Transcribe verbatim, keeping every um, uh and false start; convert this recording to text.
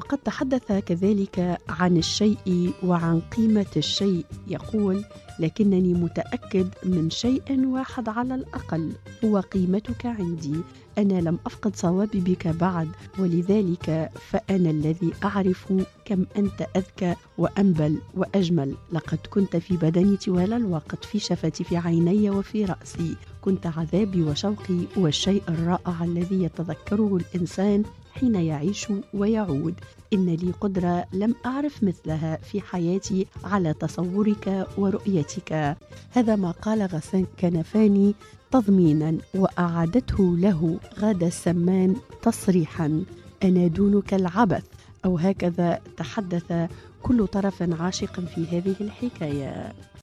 وقد تحدث كذلك عن الشيء وعن قيمة الشيء. يقول: لكنني متأكد من شيء واحد على الأقل، هو قيمتك عندي. أنا لم أفقد صوابي بك بعد، ولذلك فأنا الذي أعرف كم أنت أذكى وأنبل وأجمل. لقد كنت في بدني طوال الوقت، في شفتي، في عيني وفي رأسي. كنت عذابي وشوقي والشيء الرائع الذي يتذكره الإنسان حين يعيش ويعود. إن لي قدرة لم أعرف مثلها في حياتي على تصورك ورؤيتك. هذا ما قال غسان كنفاني تضمينا، وأعادته له غادة السمان تصريحا: أنا دونك العبث. أو هكذا تحدث كل طرف عاشق في هذه الحكاية.